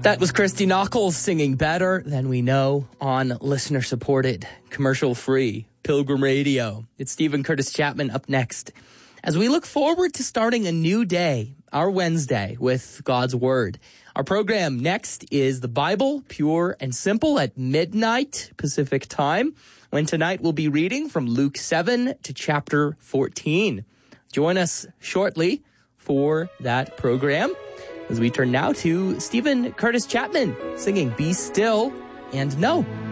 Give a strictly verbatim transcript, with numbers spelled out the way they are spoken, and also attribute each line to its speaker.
Speaker 1: That was Christy Knuckles singing Better Than We Know on listener-supported, commercial-free Pilgrim Radio. It's Stephen Curtis Chapman up next as we look forward to starting a new day, our Wednesday, with God's Word. Our program next is the Bible, Pure and Simple, at midnight Pacific time, when tonight we'll be reading from Luke seven to chapter fourteen. Join us shortly for that program, as we turn now to Stephen Curtis Chapman singing Be Still and Know.